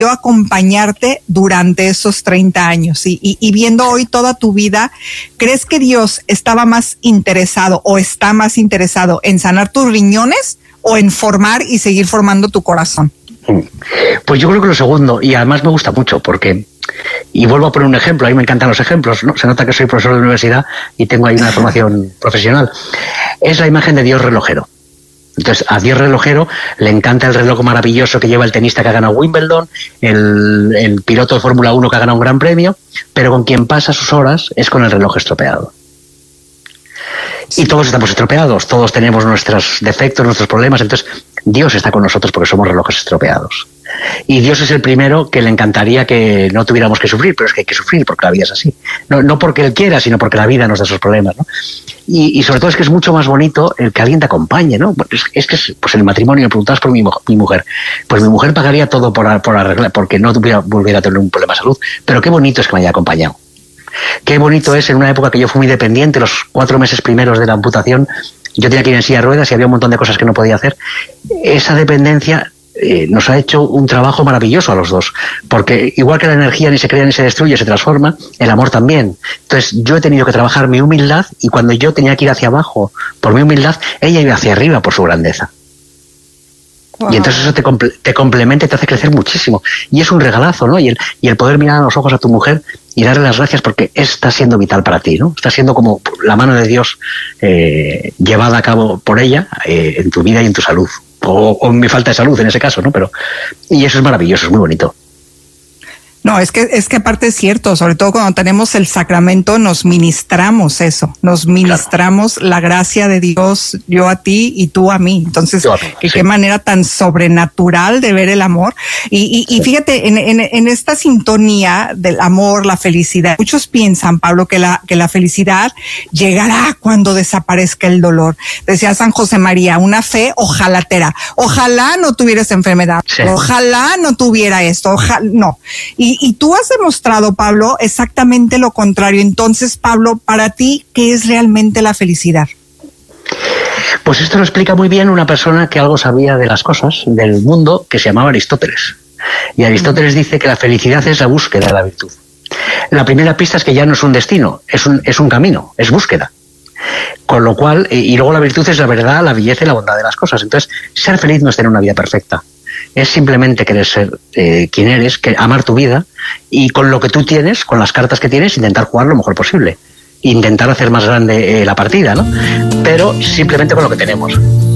permitió acompañarte durante esos 30 años. Y viendo hoy toda tu vida, ¿crees que Dios estaba más interesado o está más interesado en sanar tus riñones o en formar y seguir formando tu corazón? Pues yo creo que lo segundo, y además me gusta mucho porque, y vuelvo a poner un ejemplo, a mí me encantan los ejemplos, ¿no? Se nota que soy profesor de universidad y tengo ahí una formación profesional. Es la imagen de Dios relojero. Entonces, a Dios relojero le encanta el reloj maravilloso que lleva el tenista que ha ganado Wimbledon, el piloto de Fórmula 1 que ha ganado un gran premio, pero con quien pasa sus horas es con el reloj estropeado. Y todos estamos estropeados, todos tenemos nuestros defectos, nuestros problemas, entonces Dios está con nosotros porque somos relojes estropeados. Y Dios es el primero que le encantaría que no tuviéramos que sufrir, pero es que hay que sufrir porque la vida es así. No porque Él quiera, sino porque la vida nos da esos problemas, ¿no? Y sobre todo es que es mucho más bonito el que alguien te acompañe, ¿no? Es que pues en el matrimonio, me preguntabas por mi mujer, pues mi mujer pagaría todo por arreglar, porque no volviera a tener un problema de salud, pero qué bonito es que me haya acompañado. Qué bonito es en una época que yo fui muy dependiente, los 4 meses primeros de la amputación, yo tenía que ir en silla de ruedas y había un montón de cosas que no podía hacer. Esa dependencia nos ha hecho un trabajo maravilloso a los dos, porque igual que la energía ni se crea ni se destruye, se transforma, el amor también. Entonces yo he tenido que trabajar mi humildad y cuando yo tenía que ir hacia abajo por mi humildad, ella iba hacia arriba por su grandeza. Wow. Y entonces eso te complementa y te hace crecer muchísimo. Y es un regalazo, ¿no? Y el poder mirar a los ojos a tu mujer y darle las gracias porque está siendo vital para ti, ¿no? Está siendo como la mano de Dios llevada a cabo por ella en tu vida y en tu salud. O en mi falta de salud en ese caso, ¿no? Y eso es maravilloso, es muy bonito. No, es que aparte es cierto, sobre todo cuando tenemos el sacramento, nos ministramos eso, nos ministramos claro. La gracia de Dios, yo a ti y tú a mí. Entonces, sí. Qué manera tan sobrenatural de ver el amor. Y sí. Fíjate, en esta sintonía del amor, la felicidad, muchos piensan, Pablo, que la felicidad llegará cuando desaparezca el dolor. Decía San José María, una fe ojalatera. Ojalá no tuviera esa enfermedad, sí. Ojalá no tuviera esto, no. Y tú has demostrado, Pablo, exactamente lo contrario. Entonces, Pablo, para ti, ¿qué es realmente la felicidad? Pues esto lo explica muy bien una persona que algo sabía de las cosas, del mundo, que se llamaba Aristóteles. Y Aristóteles dice que la felicidad es la búsqueda de la virtud. La primera pista es que ya no es un destino, es un camino, es búsqueda. Con lo cual, y luego la virtud es la verdad, la belleza y la bondad de las cosas. Entonces, ser feliz no es tener una vida perfecta. Es simplemente querer ser quien eres, amar tu vida y con lo que tú tienes, con las cartas que tienes, intentar jugar lo mejor posible. Intentar hacer más grande la partida, ¿no? Pero simplemente con lo que tenemos.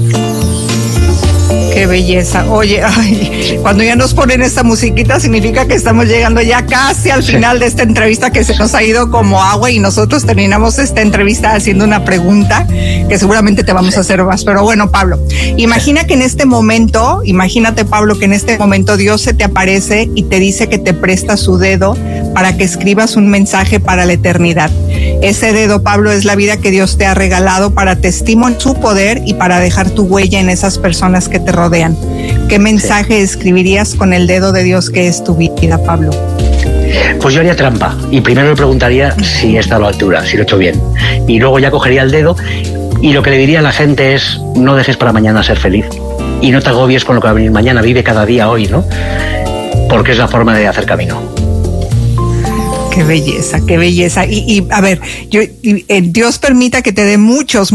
Qué belleza. Oye, cuando ya nos ponen esta musiquita significa que estamos llegando ya casi al final de esta entrevista que se nos ha ido como agua y nosotros terminamos esta entrevista haciendo una pregunta que seguramente te vamos a hacer más. Pero bueno, Pablo, imagínate, Pablo, que en este momento Dios se te aparece y te dice que te presta su dedo para que escribas un mensaje para la eternidad. Ese dedo, Pablo, es la vida que Dios te ha regalado para testimoniar su poder y para dejar tu huella en esas personas que te rodean. ¿Qué mensaje escribirías con el dedo de Dios que es tu vida, Pablo? Pues yo haría trampa y primero le preguntaría si está a la altura, si lo he hecho bien. Y luego ya cogería el dedo y lo que le diría a la gente es: no dejes para mañana ser feliz y no te agobies con lo que va a venir mañana, vive cada día hoy, ¿no? Porque es la forma de hacer camino. Qué belleza, qué belleza. Y a ver, Dios permita que te dé muchos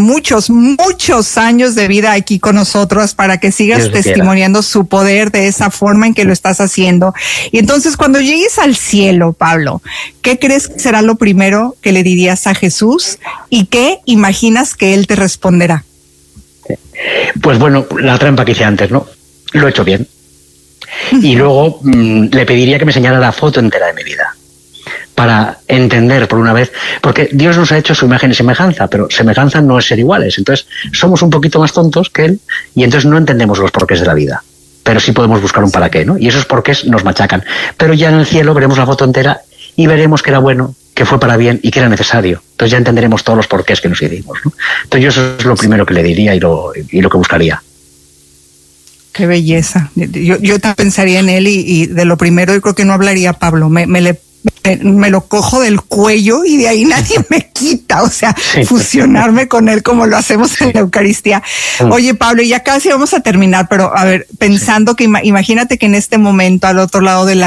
años de vida aquí con nosotros para que sigas testimoniando su poder de esa forma en que lo estás haciendo. Y entonces, cuando llegues al cielo, Pablo, ¿qué crees que será lo primero que le dirías a Jesús? ¿Y qué imaginas que Él te responderá? Pues bueno, la trampa que hice antes, ¿no? Lo he hecho bien. Y luego le pediría que me enseñara la foto entera de mi vida, para entender por una vez, porque Dios nos ha hecho su imagen y semejanza, pero semejanza no es ser iguales. Entonces somos un poquito más tontos que Él y entonces no entendemos los porqués de la vida, pero sí podemos buscar un para qué, ¿no? Y esos porqués nos machacan. Pero ya en el cielo veremos la foto entera y veremos que era bueno, que fue para bien y que era necesario. Entonces ya entenderemos todos los porqués que nos hicimos, ¿no? Entonces yo eso es lo primero que le diría y lo que buscaría. Qué belleza. Yo también pensaría en Él y de lo primero yo creo que no hablaría Pablo, me lo cojo del cuello y de ahí nadie me quita, o sea, fusionarme con Él como lo hacemos en la Eucaristía. Oye, Pablo, ya casi vamos a terminar, pero a ver, pensando que imagínate que en este momento al otro lado de la